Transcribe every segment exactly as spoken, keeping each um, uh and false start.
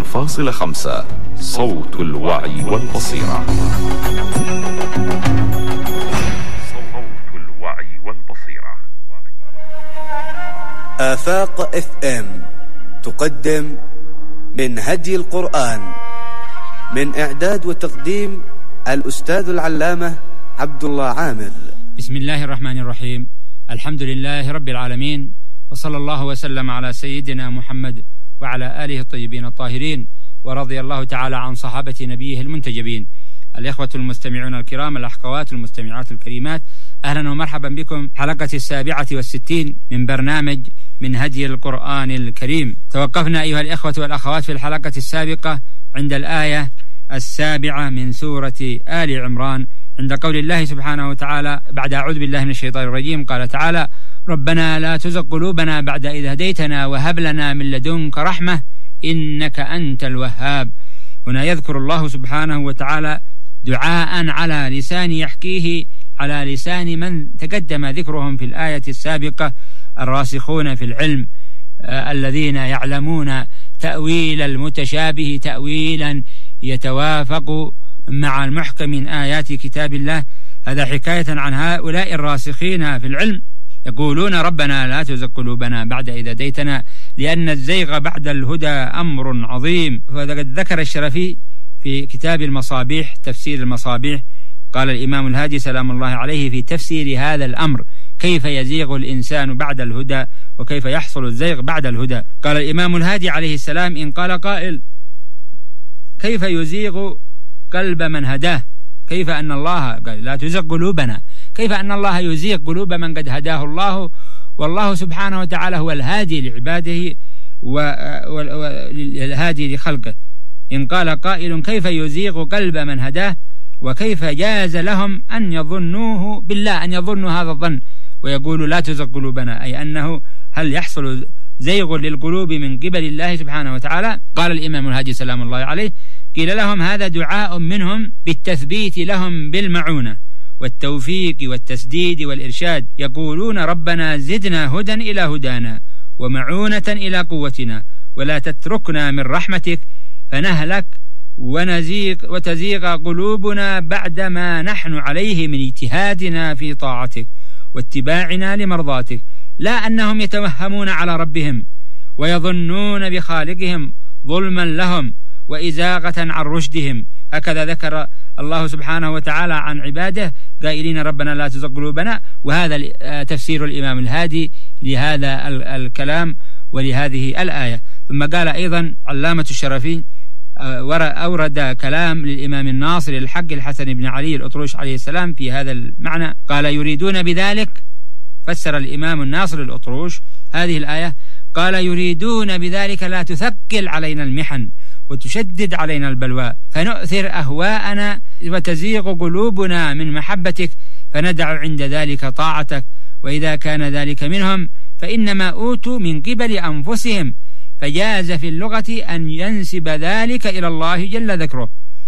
فاصلة خمسة صوت الوعي والبصيرة. صوت الوعي والبصيرة. آفاق اف ام تقدم من هدي القرآن، من إعداد وتقديم الأستاذ العلامة عبد الله عامر. بسم الله الرحمن الرحيم. الحمد لله رب العالمين، وصلى الله وسلم على سيدنا محمد وعلى آله الطيبين الطاهرين، ورضي الله تعالى عن صحابة نبيه المنتجبين. الإخوة المستمعون الكرام، الأخوات المستمعات الكريمات، أهلا ومرحبا بكم حلقة السابعة والستين من برنامج من هدي القرآن الكريم. توقفنا أيها الإخوة والأخوات في الحلقة السابقة عند الآية السابعة من سورة آل عمران، عند قول الله سبحانه وتعالى بعد أعوذ بالله من الشيطان الرجيم، قال تعالى: ربنا لا تزغ قلوبنا بعد إذ هديتنا وهب لنا من لدنك رحمة إنك أنت الوهاب. هنا يذكر الله سبحانه وتعالى دعاء على لسان يحكيه على لسان من تقدم ذكرهم في الآية السابقة، الراسخون في العلم آه الذين يعلمون تأويل المتشابه تأويلا يتوافق مع المحكم من آيات كتاب الله. هذا حكاية عن هؤلاء الراسخين في العلم، يقولون ربنا لا تزغ قلوبنا بعد إذ هديتنا، لأن الزيغ بعد الهدى أمر عظيم. وقد ذكر الشرفي في كتاب المصابيح تفسير المصابيح، قال الإمام الهادي سلام الله عليه في تفسير هذا الأمر: كيف يزيغ الإنسان بعد الهدى وكيف يحصل الزيغ بعد الهدى. قال الإمام الهادي عليه السلام: إن قال قائل كيف يزيغ قلب من هداه، كيف أن الله قال لا تزغ قلوبنا، كيف أن الله يزيغ قلوب من قد هداه الله، والله سبحانه وتعالى هو الهادي لعباده والهادي لخلقه. إن قال قائل كيف يزيغ قلب من هداه وكيف جاز لهم أن يظنوه بالله، أن يظنوا هذا الظن ويقولوا لا تزغ قلوبنا، أي أنه هل يحصل زيغ للقلوب من قبل الله سبحانه وتعالى؟ قال الإمام الهادي سلام الله عليه: قيل لهم هذا دعاء منهم بالتثبيت لهم بالمعونة والتوفيق والتسديد والإرشاد، يقولون ربنا زدنا هدى إلى هدانا ومعونة إلى قوتنا، ولا تتركنا من رحمتك فنهلك ونزيغ وتزيغ قلوبنا بعدما نحن عليه من اجتهادنا في طاعتك واتباعنا لمرضاتك. لا أنهم يتوهمون على ربهم ويظنون بخالقهم ظلما لهم وإزاغة عن رشدهم. هكذا ذكر الله سبحانه وتعالى عن عباده قائلين ربنا لا تزغ قلوبنا، وهذا تفسير الإمام الهادي لهذا الكلام ولهذه الآية. ثم قال أيضا علامة الشرفي أورد كلام للإمام الناصر الحق الحسن بن علي الأطروش عليه السلام في هذا المعنى، قال يريدون بذلك، فسر الإمام الناصر الأطروش هذه الآية قال يريدون بذلك لا تثقل علينا المحن وتشدد علينا البلوى فنؤثر أهواءنا وتزيغ قلوبنا من محبتك فندع عند ذلك طاعتك، وإذا كان ذلك منهم فإنما أوتوا من قبل أنفسهم، فجاز في اللغة أن ينسب ذلك إلى الله جل ذكره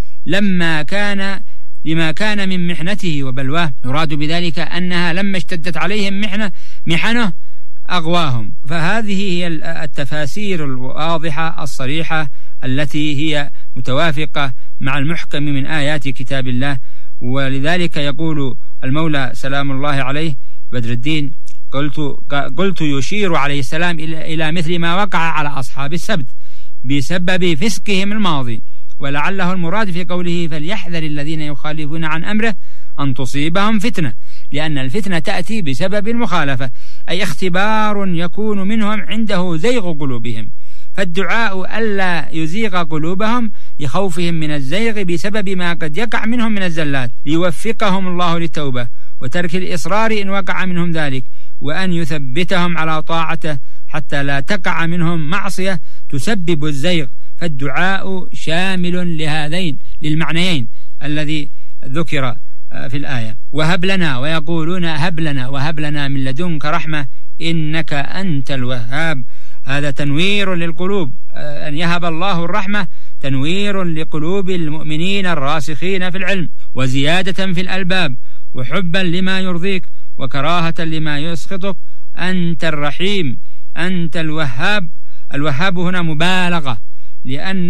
لما كان لما كان من محنته وبلواه. يراد بذلك أنها لما اشتدت عليهم محنة محنه أغواهم. فهذه هي التفاسير الواضحة الصريحة التي هي متوافقة مع المحكم من آيات كتاب الله. ولذلك يقول المولى سلام الله عليه بدر الدين: قلت, قلت يشير عليه السلام إلى مثل ما وقع على أصحاب السبت بسبب فسقهم الماضي، ولعله المراد في قوله فليحذر الذين يخالفون عن أمره أن تصيبهم فتنة، لأن الفتنة تأتي بسبب المخالفة، أي اختبار يكون منهم عنده زيغ قلوبهم، فالدعاء ألا يزيغ قلوبهم لخوفهم من الزيغ بسبب ما قد يقع منهم من الزلات، ليوفقهم الله للتوبة وترك الإصرار إن وقع منهم ذلك، وأن يثبتهم على طاعته حتى لا تقع منهم معصية تسبب الزيغ. فالدعاء شامل لهذين للمعنيين الذي ذكر في الآية. وهب لنا، ويقولون هب لنا وهب لنا من لدنك رحمة إنك أنت الوهاب. هذا تنوير للقلوب، أن يهب الله الرحمة تنوير لقلوب المؤمنين الراسخين في العلم، وزيادة في الألباب، وحبا لما يرضيك وكراهة لما يسخطك. أنت الرحيم، أنت الوهاب. الوهاب هنا مبالغة، لأن